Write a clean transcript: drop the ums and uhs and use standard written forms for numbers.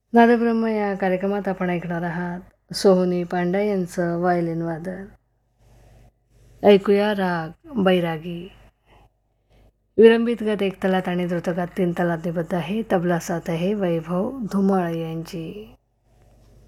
नादब्रह्म या कार्यक्रमात आपण ऐकणार आहात सोहोनी पांडे यांचं व्हायोलिन वादन. ऐकूया राग बैरागी. विलंबित गत एक तलात आणि द्रुतगत 3 तलात निबद्ध आहे. तबला साथ आहे वैभव धुमाळ यांची.